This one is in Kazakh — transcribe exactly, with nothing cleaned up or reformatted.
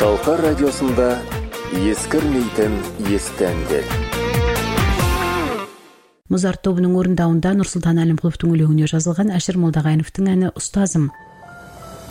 Шалқар радиосында ескірмейтін есті әндер. Музарт тобының орындауында Нұрсұлтан Әлімқұловтың өлеңіне жазылған Әшір Молдағайновтың әні «Ұстазым».